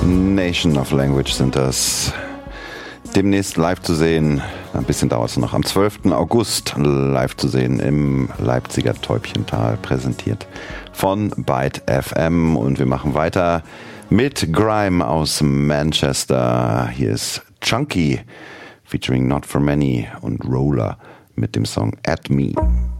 Nation of Language sind das. Demnächst live zu sehen, ein bisschen dauert es noch, am 12. August live zu sehen im Leipziger Täubchental, präsentiert von Byte FM. Und wir machen weiter mit Grime aus Manchester. Hier ist Chunky featuring Not For Many und Roller mit dem Song At Me.